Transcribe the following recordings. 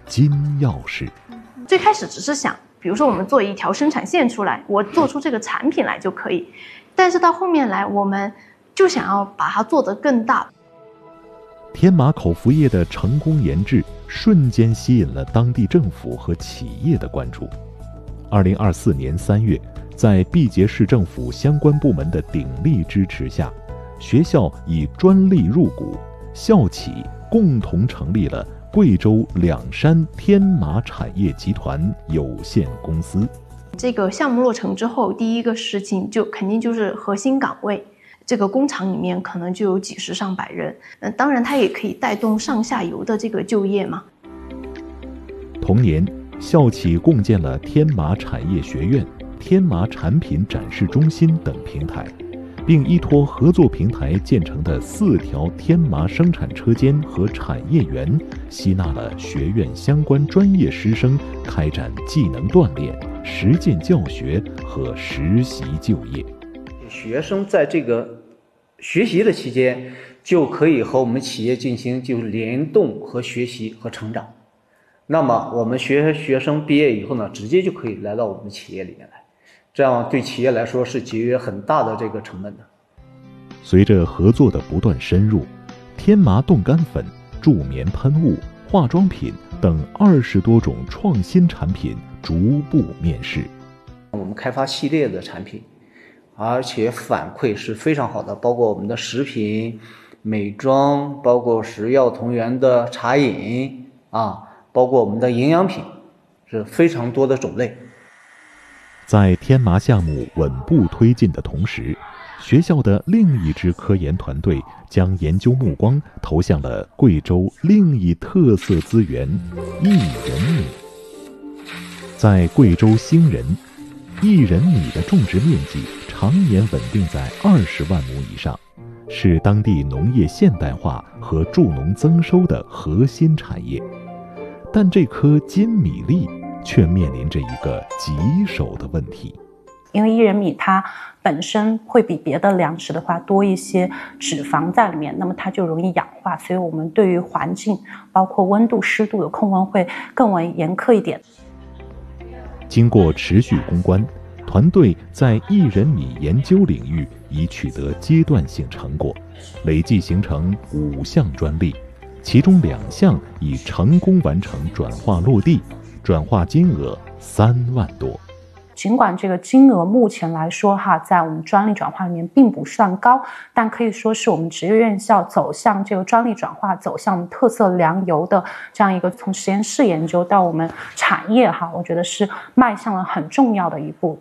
金钥匙。 最开始只是想，比如说我们做一条生产线出来，我做出这个产品来就可以，但是到后面来，我们就想要把它做得更大。 天马口服液的成功研制，瞬间吸引了当地政府和企业的关注。2024年3月，在毕节市政府相关部门的鼎力支持下，学校以专利入股，校企共同成立了贵州两山天马产业集团有限公司。 这个项目落成之后，第一个事情就肯定就是核心岗位。这个工厂里面可能就有几十上百人，当然它也可以带动上下游的这个就业嘛。 同年，校企共建了天马产业学院、天马产品展示中心等平台，并依托合作平台建成的4条天马生产车间和产业园，吸纳了学院相关专业师生，开展技能锻炼、实践教学和实习就业。 学生在这个学习的期间，就可以和我们企业进行联动和学习和成长。那么我们学生毕业以后呢，直接就可以来到我们企业里面来，这样对企业来说是节约很大的这个成本的。 随着合作的不断深入，天麻冻干粉、助眠喷雾、化妆品等20多种创新产品逐步面世。 我们开发系列的产品，而且反馈是非常好的，包括我们的食品、美妆，包括食药同源的茶饮包括我们的营养品，是非常多的种类。 在天麻项目稳步推进的同时，学校的另一支科研团队将研究目光投向了贵州另一特色资源——薏仁米。在贵州兴仁，薏仁米的种植面积常年稳定在20万亩以上，是当地农业现代化和助农增收的核心产业。但这颗金米粒却面临着一个棘手的问题， 因为薏仁米它本身会比别的粮食的话多一些脂肪在里面，那么它就容易氧化，所以我们对于环境包括温度湿度的控温会更为严苛一点。 经过持续攻关，团队在薏仁米研究领域已取得阶段性成果，累计形成5项专利，其中2项已成功完成转化落地，转化金额3万多。 尽管这个金额目前来说在我们专利转化里面并不算高，但可以说是我们职业院校走向这个专利转化、走向我们特色粮油的这样一个从实验室研究到我们产业我觉得是迈向了很重要的一步。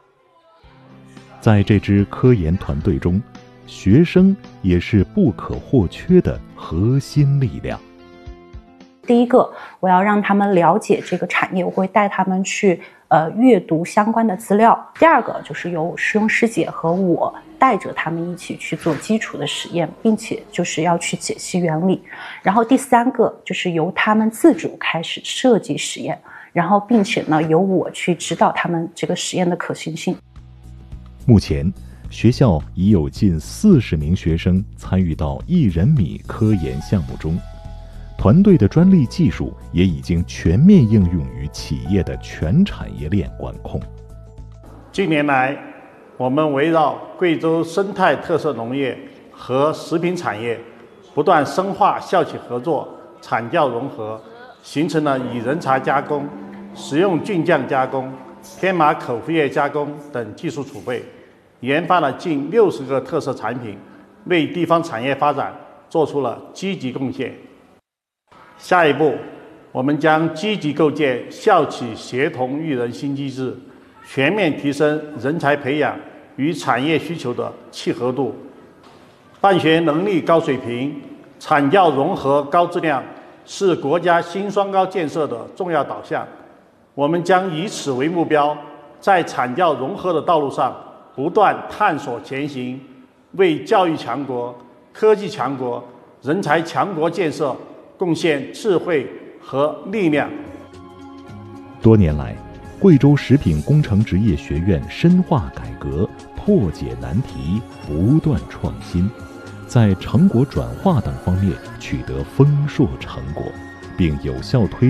在这支科研团队中，学生也是不可或缺的核心力量。 第一个，我要让他们了解这个产业，我会带他们去阅读相关的资料。第二个就是由师兄师姐和我带着他们一起去做基础的实验，并且就是要去解析原理。然后第3个就是由他们自主开始设计实验，然后并且呢由我去指导他们这个实验的可行性。 目前学校已有近40名学生参与到薏仁米科研项目中，团队的专利技术也已经全面应用于企业的全产业链管控。 近年来，我们围绕贵州生态特色农业和食品产业，不断深化校企合作、产教融合，形成了以人才加工、食用菌酱加工、天麻口服液加工等技术储备，研发了近60个特色产品，为地方产业发展做出了积极贡献。下一步，我们将积极构建校企协同育人新机制，全面提升人才培养与产业需求的契合度。办学能力高水平、产教融合高质量是国家新双高建设的重要导向。我们将以此为目标，在产教融合的道路上不断探索前行，为教育强国、科技强国、人才强国建设贡献智慧和力量。 多年来，贵州食品工程职业学院深化改革，破解难题，不断创新，在成果转化等方面取得丰硕成果，并有效推